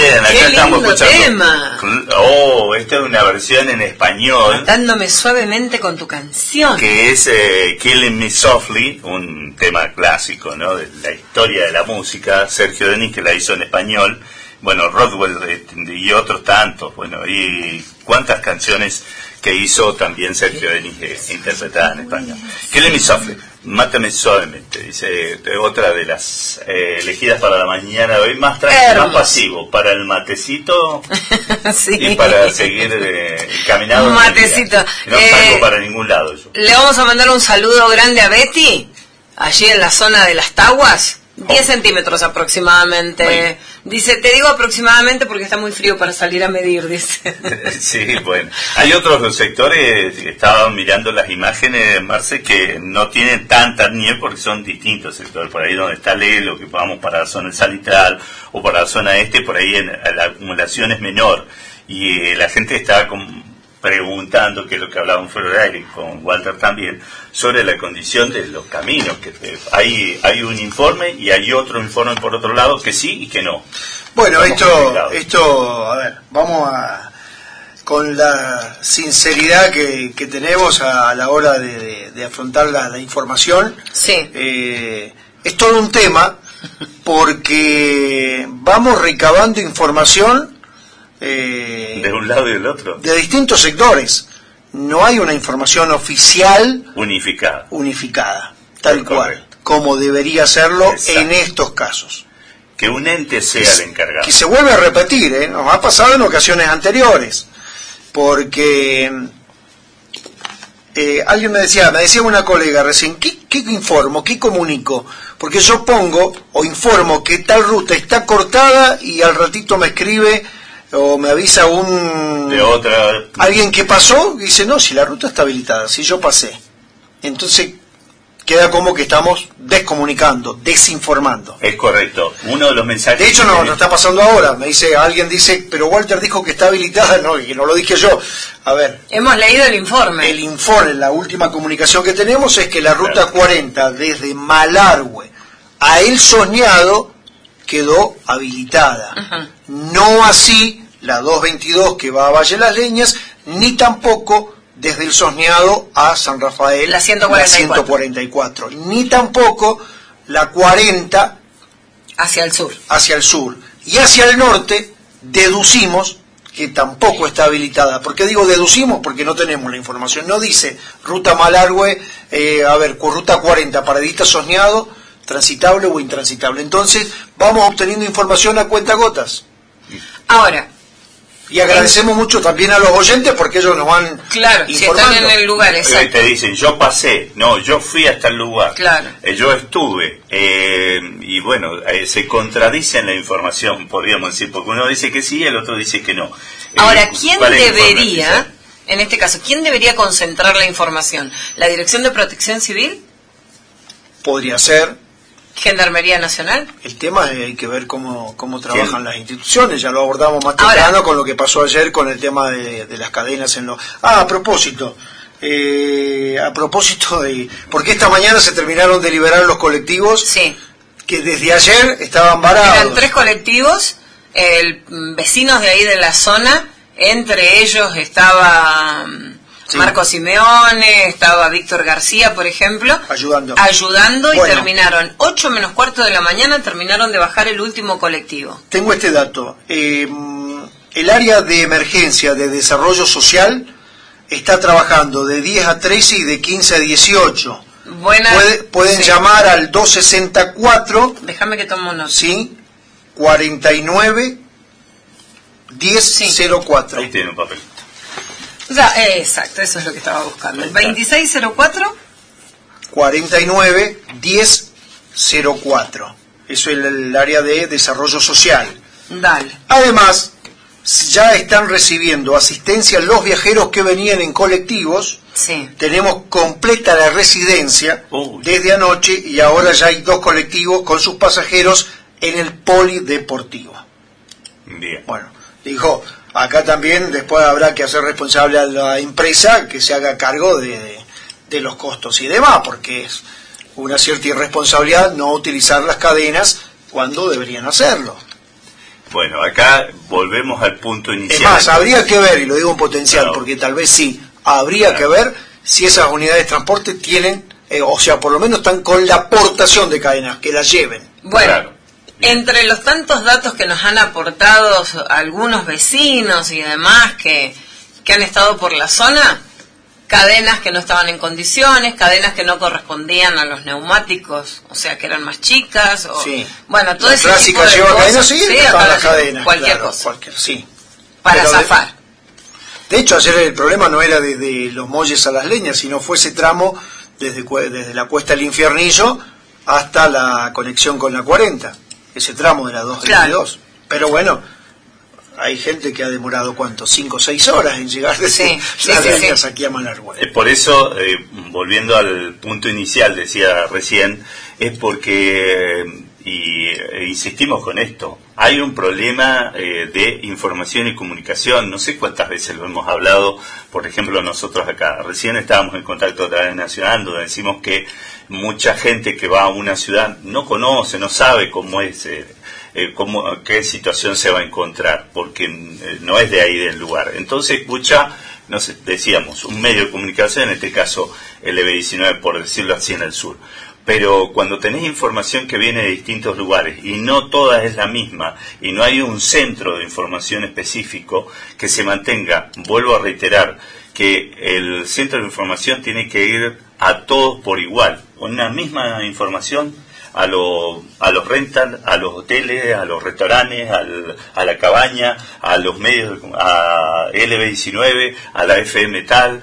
Bien, acá ¡Qué estamos lindo escuchando. tema! Oh, esta es una versión en español. Matándome suavemente con tu canción. Que es Killing Me Softly, un tema clásico, ¿no? De la historia de la música. Sergio Denis, que la hizo en español. Bueno, Rodwell y otros tantos. Bueno, y cuántas canciones que hizo también Sergio Denis interpretada en español. Killing Me Softly, mátame suavemente, dice, otra de las elegidas para la mañana de hoy, más tranquilo, más pasivo, para el matecito sí. y para seguir caminando. Un matecito. No salgo para ningún lado yo. Le vamos a mandar un saludo grande a Betty, allí en la zona de las Taguas. 10 centímetros aproximadamente. Bueno. Dice, te digo aproximadamente porque está muy frío para salir a medir, dice. Sí, bueno. Hay otros sectores, estaban mirando las imágenes, Marce, que no tienen tanta nieve porque son distintos sectores. Por ahí donde está Lelo, que vamos para la zona salitral, o para la zona este, por ahí la acumulación es menor. Y la gente está preguntando, que es lo que hablábamos fuera de aire con Walter también, sobre la condición de los caminos, que hay un informe y hay otro informe por otro lado que sí y que no. Bueno, esto, a ver, vamos con la sinceridad que tenemos a la hora de afrontar la información. Sí. Es todo un tema porque vamos recabando información de un lado y del otro, de distintos sectores. No hay una información oficial unificada, tal cual, como debería serlo. Exacto. En estos casos. Que un ente sea el encargado. Que se vuelve a repetir, nos ha pasado en ocasiones anteriores, porque alguien me decía una colega recién, ¿qué informo, qué comunico? Porque yo pongo o informo que tal ruta está cortada y al ratito me escribe o me avisa alguien que pasó y dice, no, si la ruta está habilitada, si yo pasé. Entonces queda como que estamos descomunicando, desinformando. Es correcto. Uno de los mensajes... De hecho, no está pasando ahora. Alguien dice, pero Walter dijo que está habilitada. No, y no lo dije yo. A ver. Hemos leído el informe. El informe, la última comunicación que tenemos es que la ruta 40 desde Malargüe a El Soñado quedó habilitada. Uh-huh. No así la 222 que va a Valle Las Leñas, ni tampoco desde El Soñado a San Rafael, la 144, ni tampoco la 40 hacia el sur. Y hacia el norte deducimos que tampoco está habilitada. ¿Por qué digo deducimos? Porque no tenemos la información. No dice ruta Malargüe, ruta 40, Paradita Soñado, transitable o intransitable. Entonces vamos obteniendo información a cuentagotas. Ahora, y agradecemos mucho también a los oyentes porque ellos nos van informando. Si están en el lugar, exacto. Te dicen, yo pasé, no, yo fui hasta el lugar, claro. Yo estuve, y bueno, se contradice en la información, podríamos decir, porque uno dice que sí y el otro dice que no. Ahora, ¿quién debería, en este caso, quién debería concentrar la información? ¿La Dirección de Protección Civil? Podría ser. ¿Gendarmería Nacional? El tema hay que ver cómo trabajan las instituciones, ya lo abordamos más temprano con lo que pasó ayer con el tema de las cadenas en los... a propósito de... porque esta mañana se terminaron de liberar los colectivos, sí, que desde ayer estaban varados. Eran 3 colectivos, vecinos de ahí de la zona, entre ellos estaba... Sí. Marco Simeone, estaba Víctor García, por ejemplo, ayudando y bueno, terminaron 8 menos cuarto de la mañana, terminaron de bajar el último colectivo. Tengo este dato. El área de emergencia de desarrollo social está trabajando de 10 a 13 y de 15 a 18. Pueden llamar al 264. Déjame que tomo nota. Sí, 49 1004. Ahí tiene un papel. O sea, exacto, eso es lo que estaba buscando. 2604 49 1004. Eso es el área de desarrollo social. Dale. Además, ya están recibiendo asistencia los viajeros que venían en colectivos. Sí. Tenemos completa la residencia desde anoche y ahora ya hay 2 colectivos con sus pasajeros en el polideportivo. Bien. Bueno, dijo... Acá también después habrá que hacer responsable a la empresa que se haga cargo de los costos y demás, porque es una cierta irresponsabilidad no utilizar las cadenas cuando deberían hacerlo. Bueno, acá volvemos al punto inicial. Es más, habría que ver, y lo digo en potencial, claro, porque tal vez sí, habría que ver si esas unidades de transporte tienen, o sea, por lo menos están con la aportación de cadenas, que las lleven. Bueno, entre los tantos datos que nos han aportado algunos vecinos y demás que han estado por la zona, cadenas que no estaban en condiciones, cadenas que no correspondían a los neumáticos, o sea, que eran más chicas, o bueno, todo ese tipo de lleva cosas. Cadenas, sí, las cadenas, cualquier claro, cosa. Sí. Para pero zafar. De hecho, ayer el problema no era desde los Molles a Las Leñas, sino fue ese tramo desde la Cuesta del Infiernillo hasta la conexión con la 40, ese tramo de la 222. Claro. Pero bueno, hay gente que ha demorado, ¿cuánto? 5 o 6 horas en llegar desde Las Leñas aquí a Malargüe. Por eso, volviendo al punto inicial, decía recién, es porque, insistimos con esto, hay un problema de información y comunicación. No sé cuántas veces lo hemos hablado, por ejemplo, nosotros acá. Recién estábamos en contacto a través nacional, donde decimos que mucha gente que va a una ciudad no conoce, no sabe cómo es, qué situación se va a encontrar, porque no es de ahí del lugar. Entonces escucha, no sé, decíamos, un medio de comunicación, en este caso el EB19, por decirlo así, en el sur. Pero cuando tenés información que viene de distintos lugares y no toda es la misma y no hay un centro de información específico que se mantenga, vuelvo a reiterar, que el centro de información tiene que ir a todos por igual, una misma información a los rental, a los hoteles, a los restaurantes, a la cabaña, a los medios, a LB19, a la FM tal,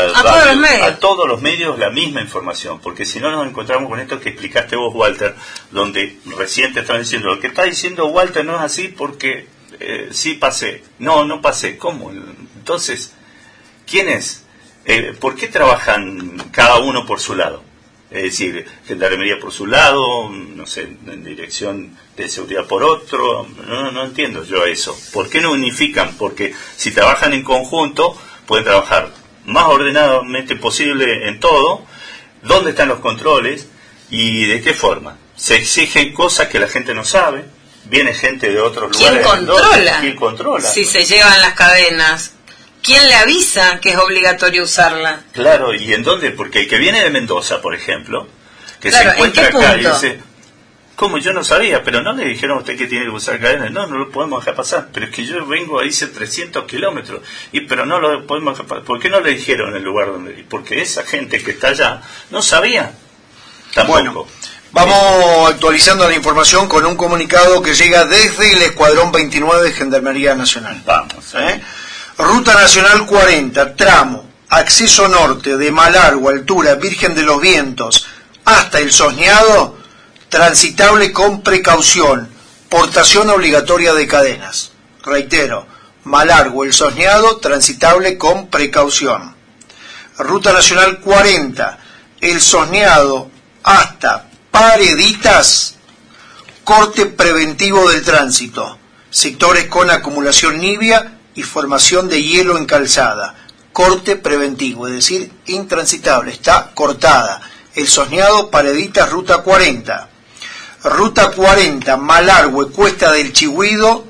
a todos los medios la misma información, porque si no nos encontramos con esto que explicaste vos, Walter, donde recién te estaban diciendo, lo que está diciendo Walter no es así porque sí pasé, no pasé, ¿cómo? Entonces, ¿quién es? ¿Por qué trabajan cada uno por su lado? Es decir, Gendarmería por su lado, no sé, en dirección de seguridad por otro, no entiendo yo eso. ¿Por qué no unifican? Porque si trabajan en conjunto, pueden trabajar más ordenadamente posible en todo. ¿Dónde están los controles? ¿Y de qué forma? Se exigen cosas que la gente no sabe, viene gente de otros lugares. ¿Quién controla? Si se llevan las cadenas. ¿Quién le avisa que es obligatorio usarla? Claro, ¿y en dónde? Porque el que viene de Mendoza, por ejemplo, que se encuentra acá y dice, ¿cómo? Yo no sabía, pero no le dijeron a usted que tiene que usar cadenas. No lo podemos dejar pasar. Pero es que yo vengo, hice 300 kilómetros, pero no lo podemos dejar pasar. ¿Por qué no le dijeron el lugar donde? Porque esa gente que está allá no sabía tampoco. Bueno, vamos actualizando la información con un comunicado que llega desde el Escuadrón 29 de Gendarmería Nacional. Vamos, Ruta Nacional 40, tramo, acceso norte de Malargüe, altura Virgen de los Vientos, hasta el Sosneado, transitable con precaución, portación obligatoria de cadenas. Reitero, Malargüe, el Sosneado, transitable con precaución. Ruta Nacional 40, el Sosneado hasta Pareditas, corte preventivo del tránsito, sectores con acumulación nibia y formación de hielo en calzada, corte preventivo, es decir, intransitable, está cortada. El Sosneado, Pareditas, Ruta 40. Ruta 40, Malargüe, Cuesta del Chihuido,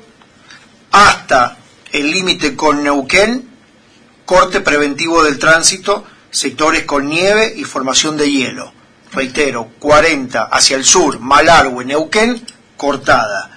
hasta el límite con Neuquén, corte preventivo del tránsito, sectores con nieve y formación de hielo. Reitero, 40 hacia el sur, Malargüe, Neuquén, cortada.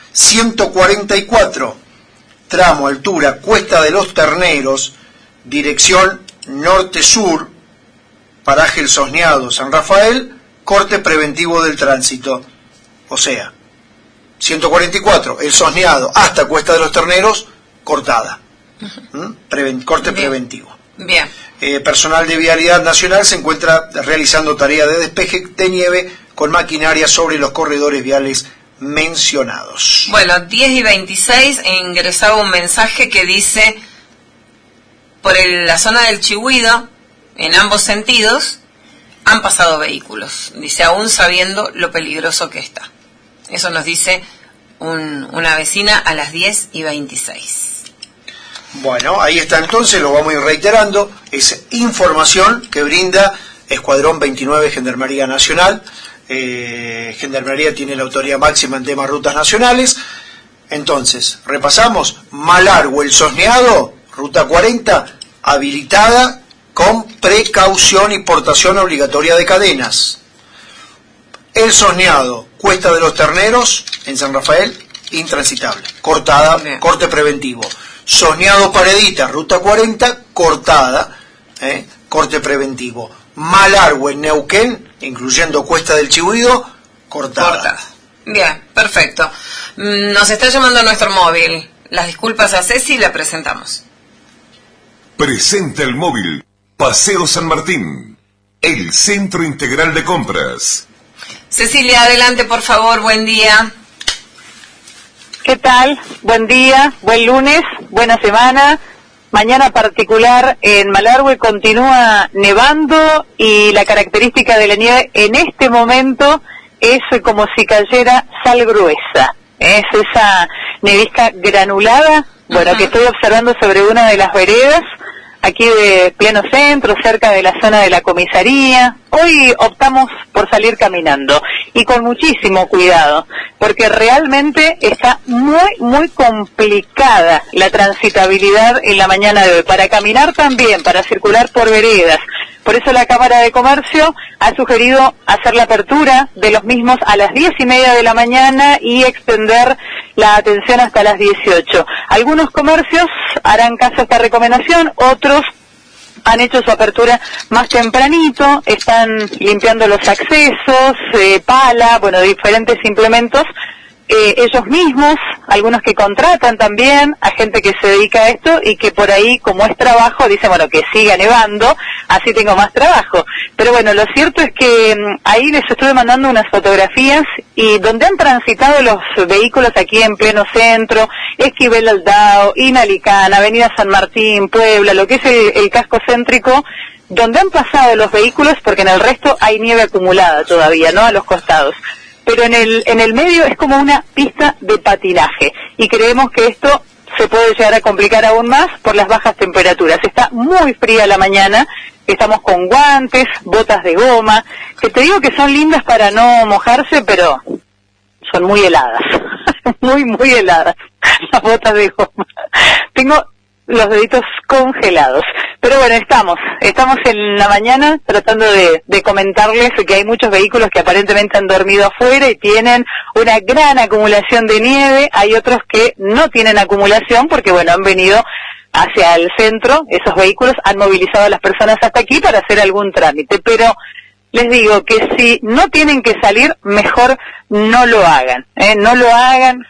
144, tramo, altura, Cuesta de los Terneros, dirección norte-sur, paraje El Sosneado, San Rafael, corte preventivo del tránsito. O sea, 144, El Sosneado hasta Cuesta de los Terneros, cortada. Corte preventivo. Bien. Personal de Vialidad Nacional se encuentra realizando tarea de despeje de nieve con maquinaria sobre los corredores viales mencionados. Bueno, 10:26 ingresaba un mensaje que dice: por la zona del Chihuido, en ambos sentidos, han pasado vehículos. Dice, aún sabiendo lo peligroso que está. Eso nos dice una vecina a las 10:26. Bueno, ahí está entonces, lo vamos a ir reiterando, es información que brinda Escuadrón 29 Gendarmería Nacional. Gendarmería tiene la autoridad máxima en temas rutas nacionales. Entonces, repasamos, Malargüe, El Sosneado, ruta 40, habilitada con precaución y portación obligatoria de cadenas. El Sosneado, Cuesta de los Terneros, en San Rafael, intransitable, cortada, corte preventivo. Sosneado Paredita, ruta 40, cortada, corte preventivo. Malargüe, Neuquén, incluyendo Cuesta del Chibuido, cortada. Bien, perfecto. Nos está llamando nuestro móvil. Las disculpas a Ceci y la presentamos. Presenta el móvil Paseo San Martín, el centro integral de compras. Cecilia, adelante, por favor, buen día. ¿Qué tal? Buen día, buen lunes, buena semana. Mañana particular en Malargüe continúa nevando y la característica de la nieve en este momento es como si cayera sal gruesa. Es esa nevisca granulada, bueno, que estoy observando sobre una de las veredas, aquí de pleno centro, cerca de la zona de la comisaría. Hoy optamos por salir caminando y con muchísimo cuidado, porque realmente está muy complicada la transitabilidad en la mañana de hoy, para caminar también, para circular por veredas. Por eso la Cámara de Comercio ha sugerido hacer la apertura de los mismos a las 10:30 de la mañana y extender la atención hasta las 18. Algunos comercios harán caso a esta recomendación, otros han hecho su apertura más tempranito, están limpiando los accesos, pala, bueno, diferentes implementos, ellos mismos, algunos que contratan también a gente que se dedica a esto y que por ahí, como es trabajo, dicen, bueno, que siga nevando, así tengo más trabajo. Pero bueno, lo cierto es que ahí les estuve mandando unas fotografías y donde han transitado los vehículos aquí en pleno centro, Esquivel Aldao, Inalicán, Avenida San Martín, Puebla, lo que es el casco céntrico, donde han pasado los vehículos, porque en el resto hay nieve acumulada todavía, ¿no?, a los costados. Pero en el medio es como una pista de patinaje y creemos que esto se puede llegar a complicar aún más por las bajas temperaturas. Está muy fría la mañana, estamos con guantes, botas de goma, que te digo que son lindas para no mojarse, pero son muy heladas, muy heladas las botas de goma. Tengo los deditos congelados. Pero bueno, estamos en la mañana tratando de comentarles que hay muchos vehículos que aparentemente han dormido afuera y tienen una gran acumulación de nieve. Hay otros que no tienen acumulación porque, bueno, han venido hacia el centro. Esos vehículos han movilizado a las personas hasta aquí para hacer algún trámite. Pero les digo que si no tienen que salir, mejor no lo hagan. No lo hagan,